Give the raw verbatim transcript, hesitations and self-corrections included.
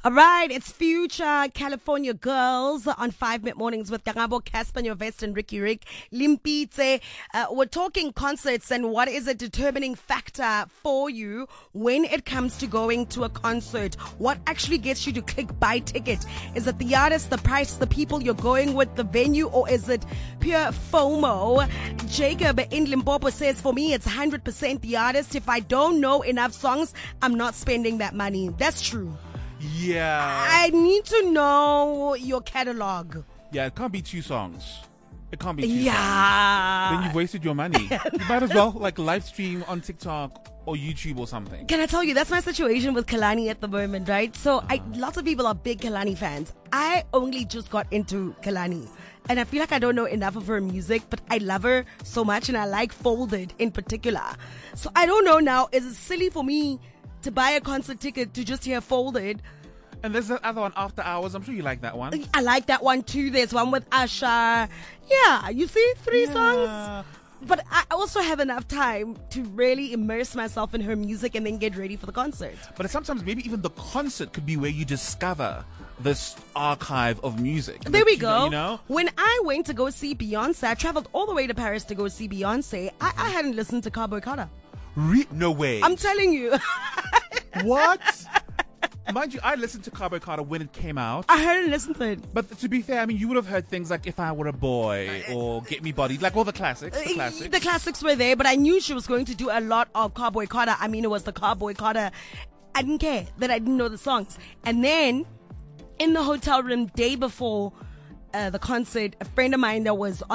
All right, it's Future California Girls on five Mid Mornings with Karabo, Casper, your Vest, and Ricky Rick. Limpitse. Uh, we're talking concerts and what is a determining factor for you when it comes to going to a concert. What actually gets you to click buy ticket? Is it the artist, the price, the people you're going with, the venue, or is it pure FOMO? Jacob in Limpopo says, for me, it's one hundred percent the artist. If I don't know enough songs, I'm not spending that money. That's true. Yeah. I need to know your catalog. Yeah, it can't be two songs. It can't be two Yeah. songs. Then you've wasted your money. You might as well like live stream on TikTok or YouTube or something. Can I tell you, that's my situation with Kalani at the moment, right? So I, lots of people are big Kalani fans. I only just got into Kalani. And I feel like I don't know enough of her music, but I love her so much and I like Folded in particular. So I don't know now, is it silly for me to buy a concert ticket to just hear Folded? And there's that other one, After Hours. I'm sure you like that one. I like that one too. There's one with Asha. Yeah, you see, three Yeah. songs. But I also have enough time to really immerse myself in her music and then get ready for the concert. But sometimes maybe even the concert could be where you discover this archive of music. There that we you go. know- You know? When I went to go see Beyonce, I traveled all the way to Paris to go see Beyonce. I, I hadn't listened to Cowboy Carter. Re- no way. I'm telling you. What? Mind you, I listened to Cowboy Carter when it came out. I hadn't listened to it. But to be fair, I mean, you would have heard things like If I Were a Boy or Get Me Bodied, like all the classics. The classics. The classics were there, but I knew she was going to do a lot of Cowboy Carter. I mean, it was the Cowboy Carter. I didn't care that I didn't know the songs. And then, in the hotel room, day before uh, the concert, a friend of mine that was